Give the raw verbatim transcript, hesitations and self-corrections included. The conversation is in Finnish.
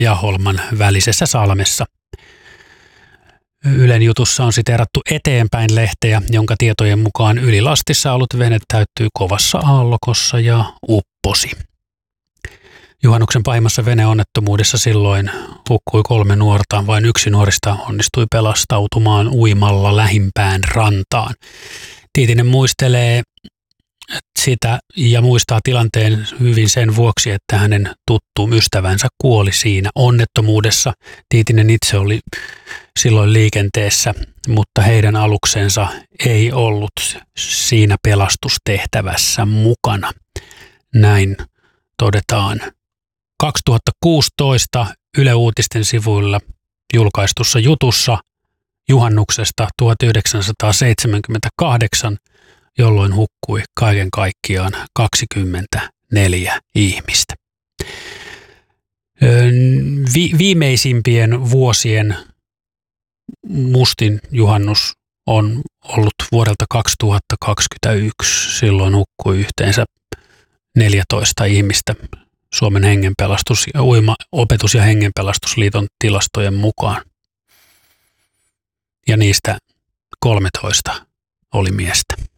ja Holman välisessä salmessa. Ylen jutussa on siteerattu Eteenpäin -lehteä, jonka tietojen mukaan ylilastissa ollut vene täyttyi kovassa aallokossa ja upposi. Juhannuksen pahimmassa veneonnettomuudessa silloin hukkui kolme nuorta, vain yksi nuorista onnistui pelastautumaan uimalla lähimpään rantaan. Tiitinen muistelee sitä ja muistaa tilanteen hyvin sen vuoksi, että hänen tuttu ystävänsä kuoli siinä onnettomuudessa. Tiitinen itse oli silloin liikenteessä, mutta heidän aluksensa ei ollut siinä pelastustehtävässä mukana. Näin todetaan kaksituhattakuusitoista Yle Uutisten sivuilla julkaistussa jutussa juhannuksesta tuhatyhdeksänsataaseitsemänkymmentäkahdeksan, jolloin hukkui kaiken kaikkiaan kaksikymmentäneljä ihmistä. Vi- viimeisimpien vuosien mustin juhannus on ollut vuodelta kaksituhattakaksikymmentäyksi. Silloin hukkui yhteensä neljätoista ihmistä Suomen hengenpelastus- ja uima-, opetus- ja hengenpelastusliiton tilastojen mukaan. Ja niistä kolmetoista oli miestä.